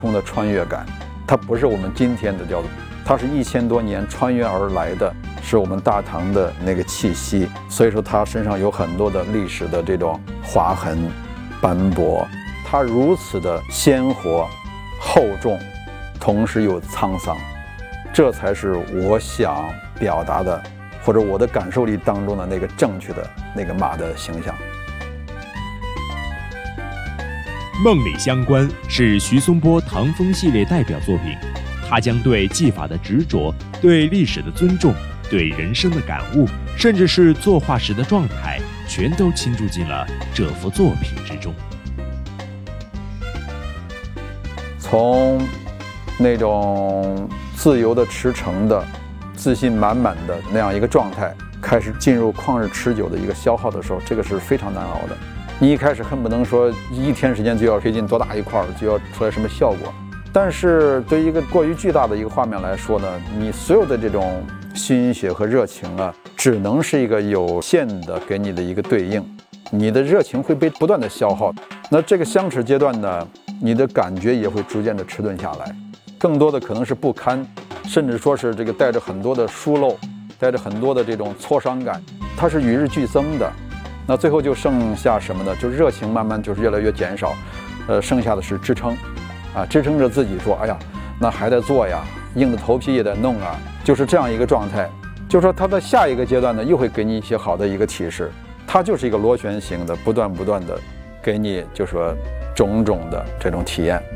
空的穿越感，它不是我们今天的叫做，它是1000多年穿越而来的，是我们大唐的那个气息。所以说它身上有很多的历史的这种划痕、斑驳，它如此的鲜活、厚重，同时又沧桑，这才是我想表达的，或者我的感受力当中的那个正确的那个马的形象。 梦里乡关是徐松坡唐风系列代表作品，他将对技法的执着、对历史的尊重、对人生的感悟，甚至是作画时的状态，全都倾注进了这幅作品之中。 从那种自由的驰骋的、自信满满的那样一个状态，开始进入旷日持久的一个消耗的时候，这个是非常难熬的。你一开始恨不能说1天时间就要推进多大一块，就要出来什么效果。但是对于一个过于巨大的一个画面来说呢，你所有的这种心血和热情啊，只能是一个有限的给你的一个对应，你的热情会被不断的消耗。那这个相持阶段呢，你的感觉也会逐渐的迟钝下来，更多的可能是不堪，甚至说是这个带着很多的疏漏，带着很多的这种挫伤感，它是与日俱增的。那最后就剩下什么呢？就热情慢慢就是越来越减少，剩下的是支撑，支撑着自己说，哎呀，那还得做呀，硬着头皮也得弄啊，就是这样一个状态。就是说，它的下一个阶段呢，又会给你一些好的一个提示，它就是一个螺旋形的，不断的给你就说种种的这种体验。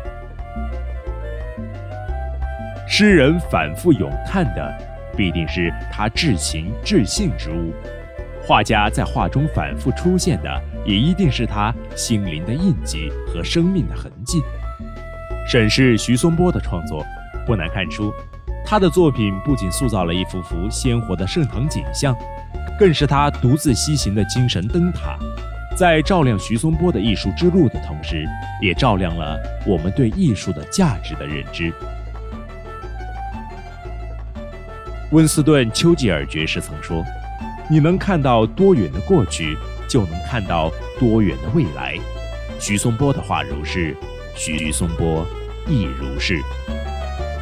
诗人反复咏叹的，必定是他至情至性之物。画家在画中反复出现的，也一定是他心灵的印记和生命的痕迹。审视徐松坡的创作，不难看出，他的作品不仅塑造了一幅幅鲜活的盛唐景象，更是他独自西行的精神灯塔，在照亮徐松坡的艺术之路的同时，也照亮了我们对艺术的价值的认知。温斯顿·丘吉尔爵士曾说，你能看到多远的过去，就能看到多远的未来。徐松坡的画如是，徐松坡亦如是。